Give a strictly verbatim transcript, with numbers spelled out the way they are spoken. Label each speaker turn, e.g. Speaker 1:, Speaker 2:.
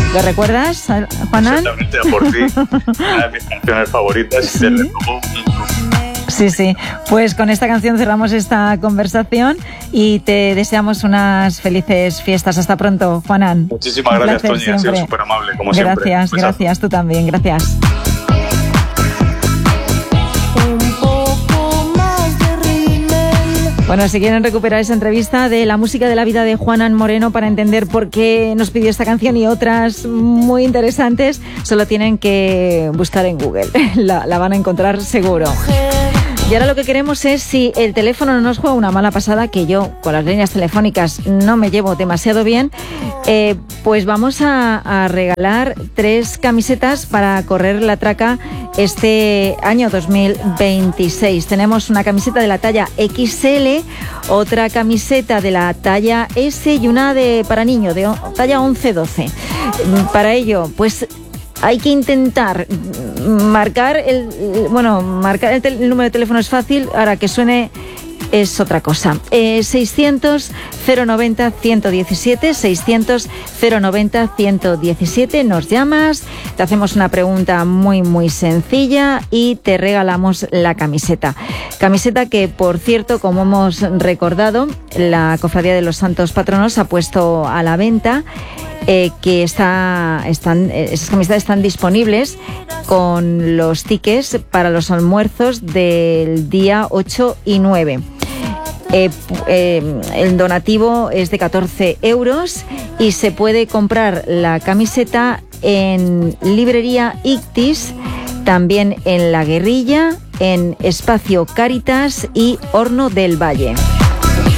Speaker 1: ¿Lo recuerdas, Juanan?
Speaker 2: Exactamente, a por ti. Una de mis canciones favoritas.
Speaker 1: Sí.
Speaker 2: Y desde luego,
Speaker 1: Sí, sí. Pues con esta canción cerramos esta conversación y te deseamos unas felices fiestas. Hasta pronto, Juanan.
Speaker 2: muchísimas
Speaker 1: Un
Speaker 2: gracias,
Speaker 1: placer
Speaker 2: Toñi. Ha sido
Speaker 1: siempre.
Speaker 2: súper amable, como siempre.
Speaker 1: Gracias,
Speaker 2: Besazo.
Speaker 1: gracias. Tú también, gracias. Bueno, si quieren recuperar esa entrevista de la música de la vida de Juanan Moreno para entender por qué nos pidió esta canción y otras muy interesantes, solo tienen que buscar en Google. La, la van a encontrar seguro. Y ahora lo que queremos es, si el teléfono no nos juega una mala pasada, que yo con las líneas telefónicas no me llevo demasiado bien, eh, pues vamos a, a regalar tres camisetas para correr la traca este año dos mil veintiséis. Tenemos una camiseta de la talla equis ele, otra camiseta de la talla ese y una de para niño de talla once doce. Para ello, pues hay que intentar marcar el, bueno, marcar el, tel, el número de teléfono es fácil, ahora que suene es otra cosa. Eh, seiscientos, cero noventa, ciento diecisiete, seiscientos, cero noventa, ciento diecisiete. Nos llamas, te hacemos una pregunta muy, muy sencilla y te regalamos la camiseta. Camiseta que, por cierto, como hemos recordado, la Cofradía de los Santos Patronos ha puesto a la venta. Eh, que está, están, esas camisetas están disponibles con los tickets para los almuerzos del día ocho y nueve. Eh, eh, el donativo es de catorce euros y se puede comprar la camiseta en Librería Ictis, también en La Guerrilla, en Espacio Cáritas y Horno del Valle.